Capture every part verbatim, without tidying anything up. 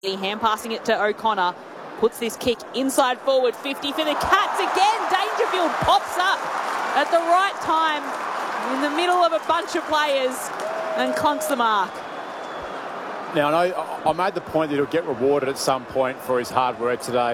Hand passing it to O'Connor. Puts this kick inside forward, fifty for the Cats again. Dangerfield pops up at the right time in the middle of a bunch of players and conks the mark. Now, I know I made the point that he'll get rewarded at some point for his hard work today.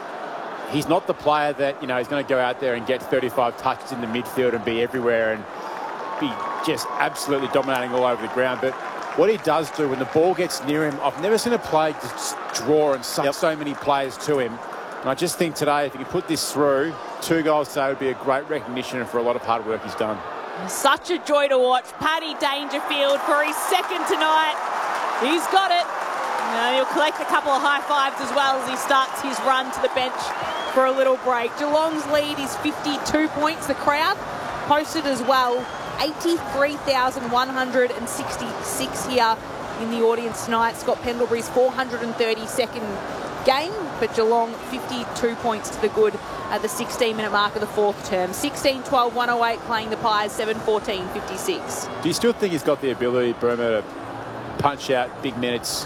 He's not the player that, you know, he's going to go out there and get thirty-five touches in the midfield and be everywhere and be just absolutely dominating all over the ground. But what he does do when the ball gets near him, I've never seen a player just draw and suck yep. so many players to him. And I just think today, if he can put this through, two goals today would be a great recognition for a lot of hard work he's done. Such a joy to watch. Paddy Dangerfield for his second tonight. He's got it. You know, he'll collect a couple of high fives as well as he starts his run to the bench for a little break. Geelong's lead is fifty-two points. The crowd posted as well. eighty-three thousand one hundred sixty-six here in the audience tonight. Scott Pendlebury's four hundred thirty-second game, but Geelong fifty-two points to the good at the sixteen minute mark of the fourth term. sixteen twelve one oh eight playing the Pies, seven fourteen fifty-six. Do you still think he's got the ability, Burma, to punch out big minutes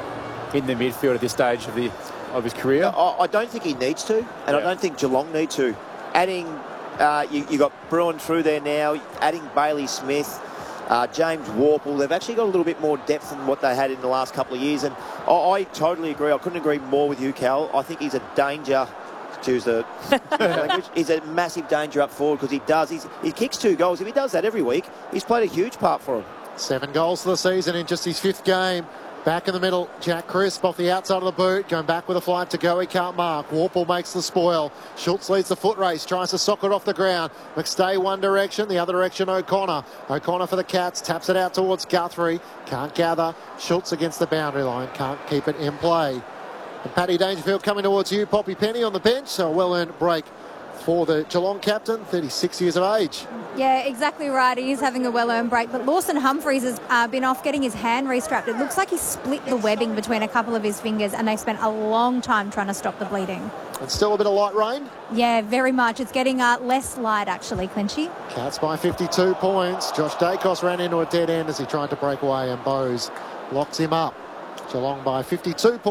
in the midfield at this stage of the of his career? No, I don't think he needs to, and yeah. I don't think Geelong need to. Adding Uh, you, you got Bruin through there now, adding Bailey Smith, uh, James Warple. They've actually got a little bit more depth than what they had in the last couple of years. And I, I totally agree. I couldn't agree more with you, Cal. I think he's a danger. Excuse the language. He's a massive danger up forward because he does. He's, he kicks two goals. If he does that every week, he's played a huge part for him. Seven goals for the season in just his fifth game. Back in the middle, Jack Crisp off the outside of the boot, going back with a flight to go, he can't mark. Warple makes the spoil. Schultz leads the foot race, tries to sock it off the ground. McStay one direction, the other direction O'Connor. O'Connor for the Cats, taps it out towards Guthrie, can't gather. Schultz against the boundary line, can't keep it in play. And Paddy Dangerfield coming towards you, Poppy Penny on the bench, so a well-earned break for the Geelong captain, thirty-six years of age. Yeah, exactly right. He is having a well-earned break. But Lawson Humphries has uh, been off getting his hand restrapped. It looks like he split the webbing between a couple of his fingers, and they've spent a long time trying to stop the bleeding. And still a bit of light rain? Yeah, very much. It's getting uh, less light, actually, Clinchy. Cats by fifty-two points. Josh Dacos ran into a dead end as he tried to break away, and Bowes locks him up. Geelong by fifty-two points.